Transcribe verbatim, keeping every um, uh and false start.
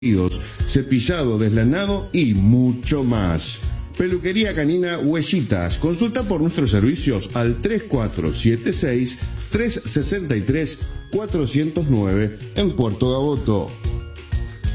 cepillado, deslanado y mucho más. Peluquería Canina Huellitas. Consulta por nuestros servicios al tres cuatro siete seis, tres seis tres, cuatro cero nueve en Puerto Gaboto.